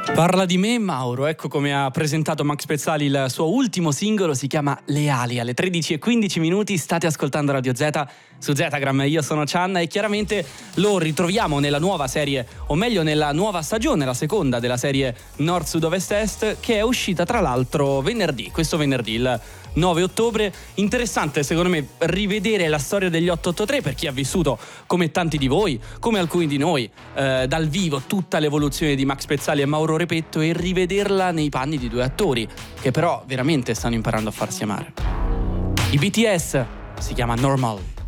Parla di me, Mauro. Ecco come ha presentato Max Pezzali il suo ultimo singolo, si chiama Le ali. Alle 13:15 state ascoltando Radio Z su Zetagram. Io sono Cianna e chiaramente lo ritroviamo nella nuova serie, o meglio nella nuova stagione, la seconda della serie Nord Sud Ovest Est, che è uscita tra l'altro questo venerdì, il 9 ottobre. Interessante secondo me rivedere la storia degli 883 per chi ha vissuto, come tanti di voi, come alcuni di noi, dal vivo tutta l'evoluzione di Max Pezzali e Mauro Repetto, e rivederla nei panni di due attori che però veramente stanno imparando a farsi amare. I BTS, si chiama Normal.